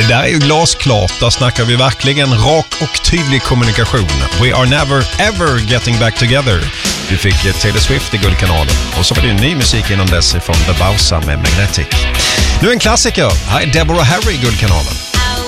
där är ju glasklart. Där snackar vi verkligen rak och tydlig kommunikation. We are never ever getting back together. Du fick Taylor Swift i Guldkanalen. Och så var det ny musik innan dess från The Bausa med Magnetic. Nu en klassiker. Här är Deborah Harry i Guldkanalen.